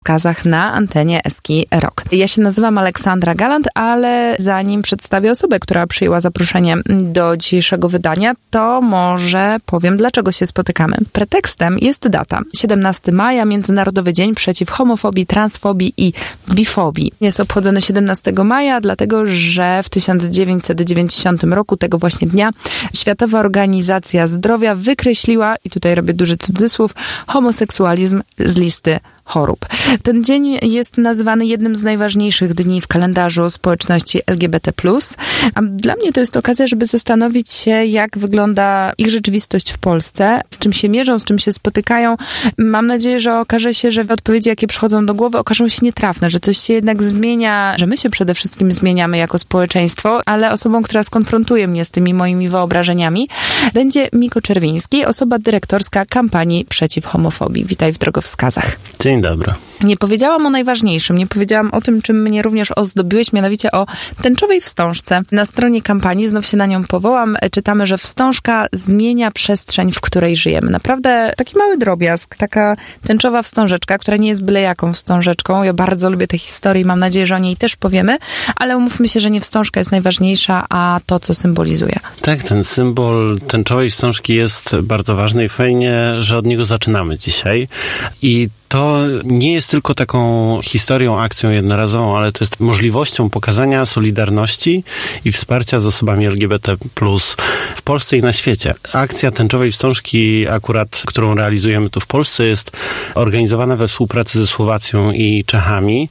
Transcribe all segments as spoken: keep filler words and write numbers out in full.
Kazach na antenie Eski Rock. Ja się nazywam Aleksandra Galant, ale zanim przedstawię osobę, która przyjęła zaproszenie do dzisiejszego wydania, to może powiem, dlaczego się spotykamy. Pretekstem jest data. siedemnastego maja, Międzynarodowy Dzień przeciw homofobii, transfobii i bifobii. Jest obchodzony siedemnastego maja, dlatego że w tysiąc dziewięćset dziewięćdziesiątym roku, tego właśnie dnia, Światowa Organizacja Zdrowia wykreśliła, i tutaj robię duży cudzysłów, homoseksualizm z listy chorób. Ten dzień jest nazywany jednym z najważniejszych dni w kalendarzu społeczności L G B T plus, a dla mnie to jest okazja, żeby zastanowić się, jak wygląda ich rzeczywistość w Polsce, z czym się mierzą, z czym się spotykają. Mam nadzieję, że okaże się, że odpowiedzi, jakie przychodzą do głowy, okażą się nietrafne, że coś się jednak zmienia, że my się przede wszystkim zmieniamy jako społeczeństwo, ale osobą, która skonfrontuje mnie z tymi moimi wyobrażeniami, będzie Miko Czerwiński, osoba dyrektorska kampanii przeciw homofobii. Witaj w Drogowskazach. Dzień dobry. Nie powiedziałam o najważniejszym, nie powiedziałam o tym, czym mnie również ozdobiłeś, mianowicie o tęczowej wstążce. Na stronie kampanii, znów się na nią powołam, czytamy, że wstążka zmienia przestrzeń, w której żyjemy. Naprawdę taki mały drobiazg, taka tęczowa wstążeczka, która nie jest byle jaką wstążeczką. Ja bardzo lubię tę historię i mam nadzieję, że o niej też powiemy, ale umówmy się, że nie wstążka jest najważniejsza, a to, co symbolizuje. Tak, ten symbol tęczowej wstążki jest bardzo ważny i fajnie, że od niego zaczynamy dzisiaj. I to nie jest tylko taką historią, akcją jednorazową, ale to jest możliwością pokazania solidarności i wsparcia z osobami L G B T plus w Polsce i na świecie. Akcja tęczowej wstążki, akurat, którą realizujemy tu w Polsce, jest organizowana we współpracy ze Słowacją i Czechami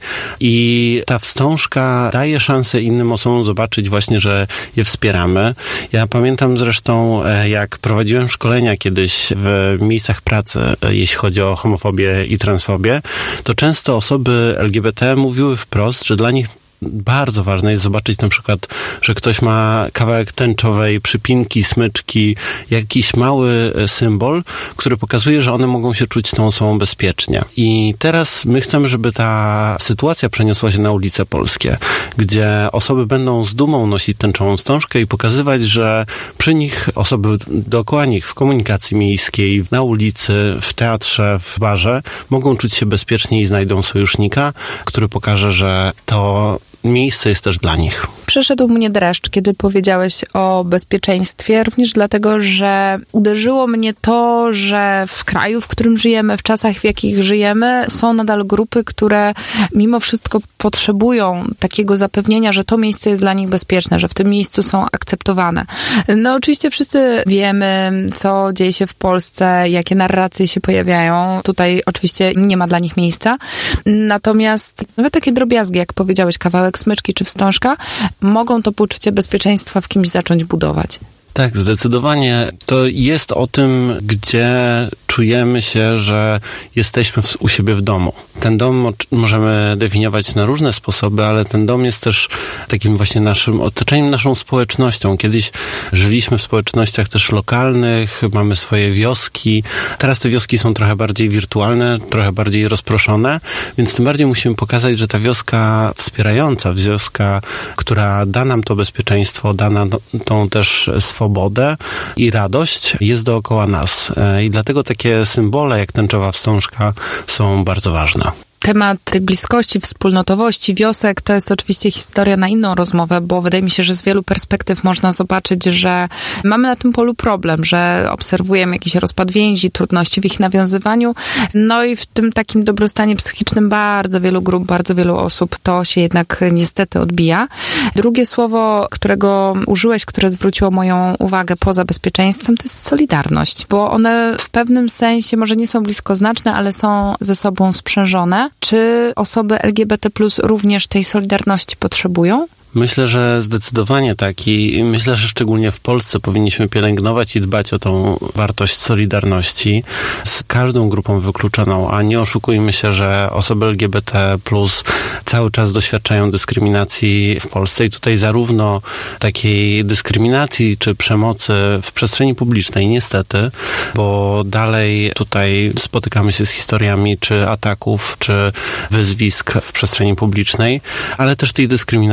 i ta wstążka daje szansę innym osobom zobaczyć właśnie, że je wspieramy. Ja pamiętam zresztą, jak prowadziłem szkolenia kiedyś w miejscach pracy, jeśli chodzi o homofobię i transfobię, to często osoby L G B T mówiły wprost, że dla nich bardzo ważne jest zobaczyć na przykład, że ktoś ma kawałek tęczowej przypinki, smyczki, jakiś mały symbol, który pokazuje, że one mogą się czuć tą osobą bezpiecznie. I teraz my chcemy, żeby ta sytuacja przeniosła się na ulice polskie, gdzie osoby będą z dumą nosić tęczową wstążkę i pokazywać, że przy nich osoby dookoła nich w komunikacji miejskiej, na ulicy, w teatrze, w barze mogą czuć się bezpiecznie i znajdą sojusznika, który pokaże, że to miejsce jest też dla nich. Przeszedł mnie dreszcz, kiedy powiedziałeś o bezpieczeństwie, również dlatego, że uderzyło mnie to, że w kraju, w którym żyjemy, w czasach, w jakich żyjemy, są nadal grupy, które mimo wszystko potrzebują takiego zapewnienia, że to miejsce jest dla nich bezpieczne, że w tym miejscu są akceptowane. No oczywiście wszyscy wiemy, co dzieje się w Polsce, jakie narracje się pojawiają. Tutaj oczywiście nie ma dla nich miejsca. Natomiast nawet takie drobiazgi, jak powiedziałeś, kawałek smyczki czy wstążka, mogą to poczucie bezpieczeństwa w kimś zacząć budować. Tak, zdecydowanie. To jest o tym, gdzie czujemy się, że jesteśmy w, u siebie w domu. Ten dom możemy definiować na różne sposoby, ale ten dom jest też takim właśnie naszym otoczeniem, naszą społecznością. Kiedyś żyliśmy w społecznościach też lokalnych, mamy swoje wioski. Teraz te wioski są trochę bardziej wirtualne, trochę bardziej rozproszone, więc tym bardziej musimy pokazać, że ta wioska wspierająca, wioska, która da nam to bezpieczeństwo, da nam tą też swobodę i radość, jest dookoła nas. I dlatego takie symbole jak tęczowa wstążka są bardzo ważne. Temat tej bliskości, wspólnotowości, wiosek to jest oczywiście historia na inną rozmowę, bo wydaje mi się, że z wielu perspektyw można zobaczyć, że mamy na tym polu problem, że obserwujemy jakiś rozpad więzi, trudności w ich nawiązywaniu, no i w tym takim dobrostanie psychicznym bardzo wielu grup, bardzo wielu osób to się jednak niestety odbija. Drugie słowo, którego użyłeś, które zwróciło moją uwagę poza bezpieczeństwem, to jest solidarność, bo one w pewnym sensie może nie są bliskoznaczne, ale są ze sobą sprzężone. Czy osoby L G B T plus również tej solidarności potrzebują? Myślę, że zdecydowanie tak i myślę, że szczególnie w Polsce powinniśmy pielęgnować i dbać o tą wartość solidarności z każdą grupą wykluczoną, a nie oszukujmy się, że osoby L G B T plus cały czas doświadczają dyskryminacji w Polsce i tutaj zarówno takiej dyskryminacji czy przemocy w przestrzeni publicznej niestety, bo dalej tutaj spotykamy się z historiami czy ataków, czy wyzwisk w przestrzeni publicznej, ale też tej dyskryminacji prawnej.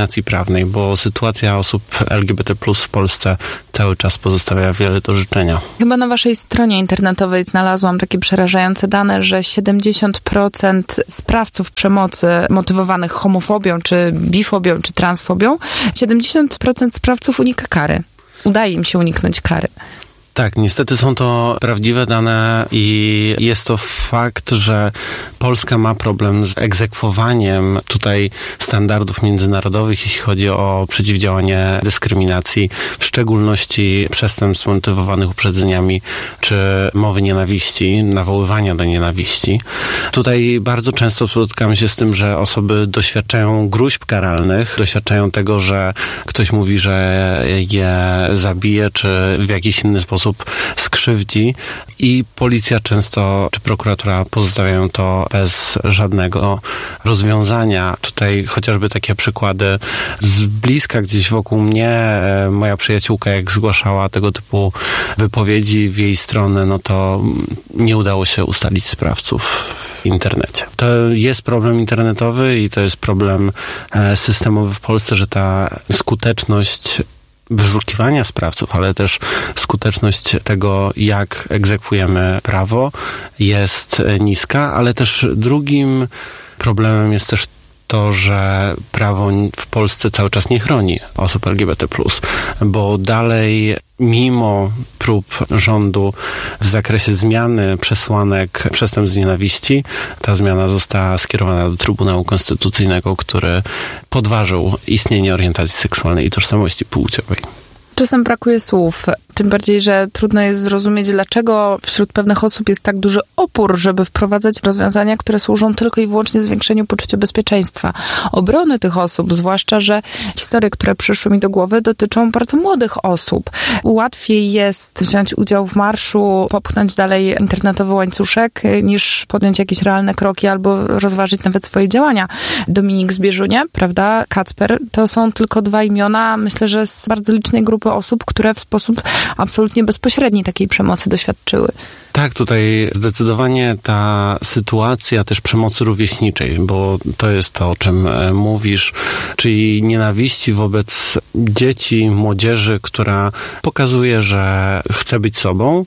prawnej, bo sytuacja osób L G B T plus w Polsce cały czas pozostawia wiele do życzenia. Chyba na waszej stronie internetowej znalazłam takie przerażające dane, że siedemdziesiąt procent sprawców przemocy motywowanych homofobią, czy bifobią, czy transfobią, siedemdziesiąt procent sprawców unika kary. Udaje im się uniknąć kary. Tak, niestety są to prawdziwe dane i jest to fakt, że Polska ma problem z egzekwowaniem tutaj standardów międzynarodowych, jeśli chodzi o przeciwdziałanie dyskryminacji, w szczególności przestępstw motywowanych uprzedzeniami czy mowy nienawiści, nawoływania do nienawiści. Tutaj bardzo często spotykamy się z tym, że osoby doświadczają gróźb karalnych, doświadczają tego, że ktoś mówi, że je zabije, czy w jakiś inny sposób skrzywdzi i policja często, czy prokuratura pozostawiają to bez żadnego rozwiązania. Tutaj chociażby takie przykłady z bliska gdzieś wokół mnie, moja przyjaciółka jak zgłaszała tego typu wypowiedzi w jej stronę, no to nie udało się ustalić sprawców w internecie. To jest problem internetowy i to jest problem systemowy w Polsce, że ta skuteczność wyszukiwania sprawców, ale też skuteczność tego, jak egzekwujemy prawo, jest niska, ale też drugim problemem jest też to, że prawo w Polsce cały czas nie chroni osób L G B T plus, bo dalej mimo prób rządu w zakresie zmiany przesłanek przestępstw z nienawiści, ta zmiana została skierowana do Trybunału Konstytucyjnego, który podważył istnienie orientacji seksualnej i tożsamości płciowej. Czasem brakuje słów, tym bardziej, że trudno jest zrozumieć, dlaczego wśród pewnych osób jest tak duży opór, żeby wprowadzać rozwiązania, które służą tylko i wyłącznie zwiększeniu poczucia bezpieczeństwa, obrony tych osób, zwłaszcza, że historie, które przyszły mi do głowy, dotyczą bardzo młodych osób. Łatwiej jest wziąć udział w marszu, popchnąć dalej internetowy łańcuszek, niż podjąć jakieś realne kroki albo rozważyć nawet swoje działania. Dominik Zbierzunia, prawda, Kacper, to są tylko dwa imiona, myślę, że z bardzo licznej grupy osób, które w sposób absolutnie bezpośredni takiej przemocy doświadczyły. Tak, tutaj zdecydowanie ta sytuacja też przemocy rówieśniczej, bo to jest to, o czym mówisz, czyli nienawiści wobec dzieci, młodzieży, która pokazuje, że chce być sobą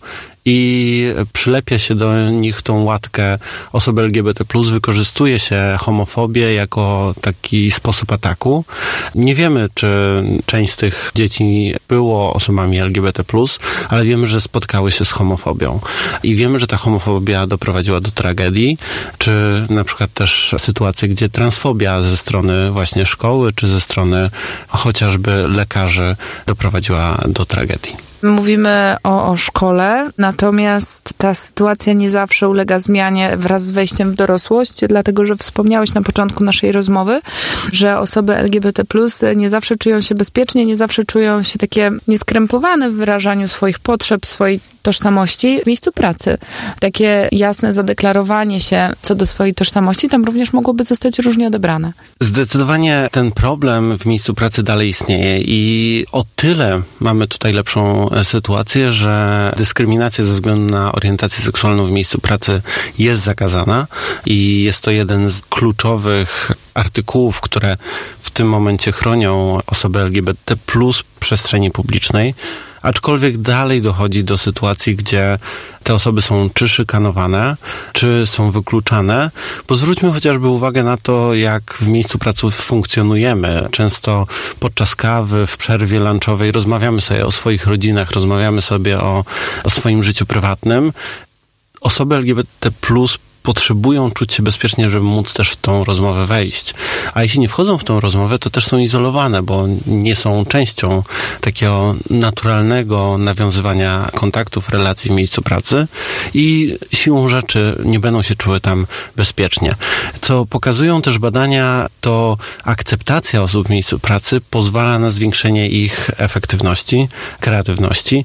i przylepia się do nich tą łatkę osoby L G B T plus, wykorzystuje się homofobię jako taki sposób ataku. Nie wiemy, czy część z tych dzieci było osobami L G B T plus, ale wiemy, że spotkały się z homofobią. I wiemy, że ta homofobia doprowadziła do tragedii, czy na przykład też sytuacje, gdzie transfobia ze strony właśnie szkoły, czy ze strony chociażby lekarzy doprowadziła do tragedii. Mówimy o, o szkole, natomiast ta sytuacja nie zawsze ulega zmianie wraz z wejściem w dorosłość, dlatego że wspomniałeś na początku naszej rozmowy, że osoby L G B T plus nie zawsze czują się bezpiecznie, nie zawsze czują się takie nieskrępowane w wyrażaniu swoich potrzeb, swojej tożsamości w miejscu pracy. Takie jasne zadeklarowanie się co do swojej tożsamości tam również mogłoby zostać różnie odebrane. Zdecydowanie ten problem w miejscu pracy dalej istnieje i o tyle mamy tutaj lepszą sytuację, że dyskryminacja ze względu na orientację seksualną w miejscu pracy jest zakazana i jest to jeden z kluczowych artykułów, które w tym momencie chronią osoby L G B T plus w przestrzeni publicznej. Aczkolwiek dalej dochodzi do sytuacji, gdzie te osoby są czy szykanowane, czy są wykluczane, bo zwróćmy chociażby uwagę na to, jak w miejscu pracy funkcjonujemy. Często podczas kawy, w przerwie lunchowej rozmawiamy sobie o swoich rodzinach, rozmawiamy sobie o, o swoim życiu prywatnym. Osoby L G B T plus potrzebują czuć się bezpiecznie, żeby móc też w tą rozmowę wejść. A jeśli nie wchodzą w tą rozmowę, to też są izolowane, bo nie są częścią takiego naturalnego nawiązywania kontaktów, relacji w miejscu pracy i siłą rzeczy nie będą się czuły tam bezpiecznie. Co pokazują też badania, to akceptacja osób w miejscu pracy pozwala na zwiększenie ich efektywności, kreatywności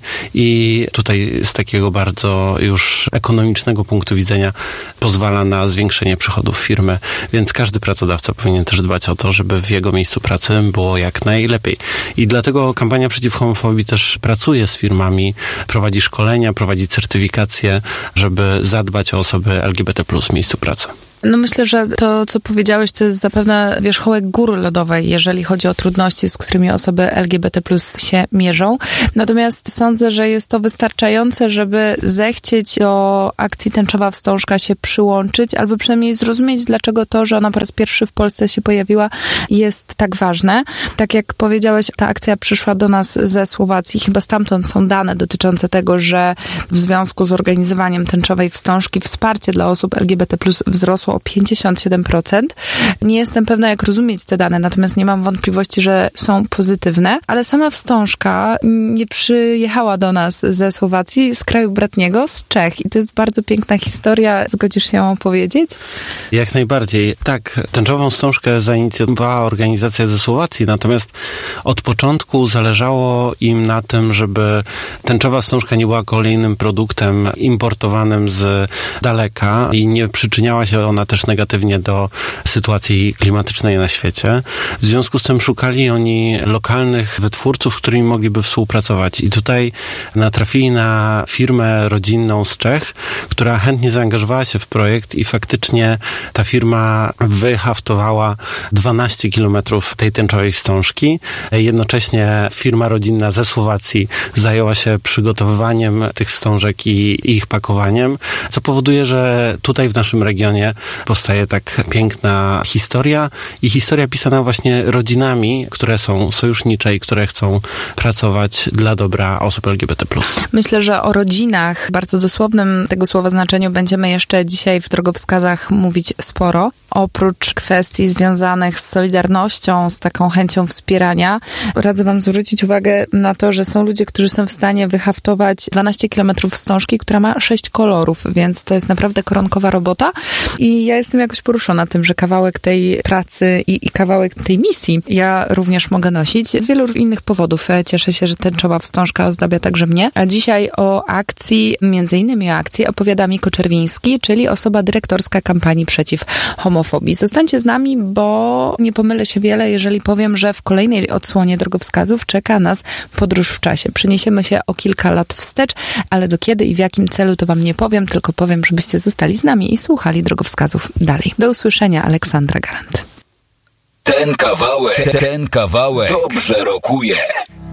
i tutaj z takiego bardzo już ekonomicznego punktu widzenia pozwala na zwiększenie przychodów firmy, więc każdy pracodawca powinien też dbać o to, żeby w jego miejscu pracy było jak najlepiej. I dlatego kampania przeciw homofobii też pracuje z firmami, prowadzi szkolenia, prowadzi certyfikacje, żeby zadbać o osoby L G B T plus w miejscu pracy. No myślę, że to, co powiedziałeś, to jest zapewne wierzchołek góry lodowej, jeżeli chodzi o trudności, z którymi osoby L G B T plus się mierzą. Natomiast sądzę, że jest to wystarczające, żeby zechcieć do akcji Tęczowa Wstążka się przyłączyć, albo przynajmniej zrozumieć, dlaczego to, że ona po raz pierwszy w Polsce się pojawiła, jest tak ważne. Tak jak powiedziałeś, ta akcja przyszła do nas ze Słowacji. Chyba stamtąd są dane dotyczące tego, że w związku z organizowaniem Tęczowej Wstążki wsparcie dla osób L G B T plus wzrosło o pięćdziesiąt siedem procent. Nie jestem pewna, jak rozumieć te dane, natomiast nie mam wątpliwości, że są pozytywne, ale sama wstążka nie przyjechała do nas ze Słowacji, z kraju bratniego, z Czech. I to jest bardzo piękna historia. Zgodzisz się ją opowiedzieć? Jak najbardziej. Tak, Tęczową Wstążkę zainicjowała organizacja ze Słowacji, natomiast od początku zależało im na tym, żeby Tęczowa Wstążka nie była kolejnym produktem importowanym z daleka i nie przyczyniała się ona też negatywnie do sytuacji klimatycznej na świecie. W związku z tym szukali oni lokalnych wytwórców, z którymi mogliby współpracować. I tutaj natrafili na firmę rodzinną z Czech, która chętnie zaangażowała się w projekt i faktycznie ta firma wyhaftowała dwanaście kilometrów tej tęczowej wstążki. Jednocześnie firma rodzinna ze Słowacji zajęła się przygotowywaniem tych wstążek i ich pakowaniem, co powoduje, że tutaj w naszym regionie powstaje tak piękna historia i historia pisana właśnie rodzinami, które są sojusznicze i które chcą pracować dla dobra osób L G B T plus. Myślę, że o rodzinach, bardzo dosłownym tego słowa znaczeniu, będziemy jeszcze dzisiaj w drogowskazach mówić sporo. Oprócz kwestii związanych z solidarnością, z taką chęcią wspierania, radzę wam zwrócić uwagę na to, że są ludzie, którzy są w stanie wyhaftować dwanaście kilometrów wstążki, która ma sześć kolorów, więc to jest naprawdę koronkowa robota i ja jestem jakoś poruszona tym, że kawałek tej pracy i, i kawałek tej misji ja również mogę nosić. Z wielu innych powodów cieszę się, że Tęczowa Wstążka ozdabia także mnie. A dzisiaj o akcji, między innymi o akcji opowiada Miko Czerwiński, czyli osoba dyrektorska kampanii przeciw homofobii. Zostańcie z nami, bo nie pomylę się wiele, jeżeli powiem, że w kolejnej odsłonie drogowskazów czeka nas podróż w czasie. Przeniesiemy się o kilka lat wstecz, ale do kiedy i w jakim celu to wam nie powiem, tylko powiem, żebyście zostali z nami i słuchali drogowskazów dalej. Do usłyszenia, Aleksandra Galant. Ten kawałek, ten kawałek dobrze rokuje.